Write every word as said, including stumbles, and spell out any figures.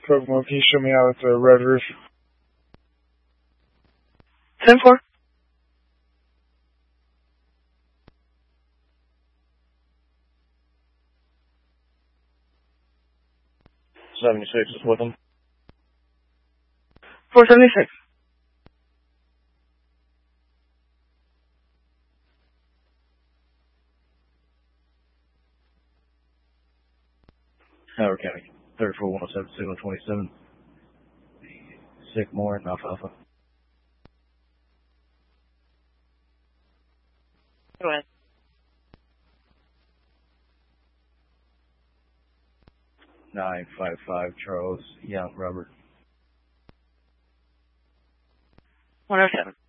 Kokomo, can you show me out at the Red Roof? ten four. seventy-six is with them. four seventy-six. Howard County, thirty-four one oh seven, signal twenty-seven. Sycamore and Alfalfa. Go ahead. nine five five, Charles Young, Robert. one oh seven.